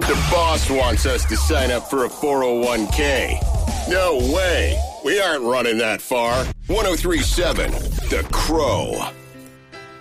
The boss wants us to sign up for a 401k. No way. We aren't running that far. 1037 The Crow.